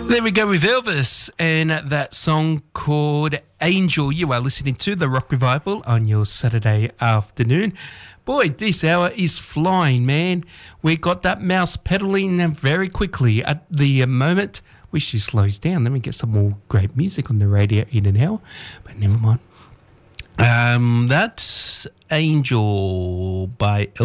There we go with Elvis and that song called Angel. You are listening to the Rock Revival on your Saturday afternoon. Boy, this hour is flying, man. We got that mouse pedaling very quickly at the moment. Wish she slows down. Let me get some more great music on the radio in an hour, but never mind. That's Angel by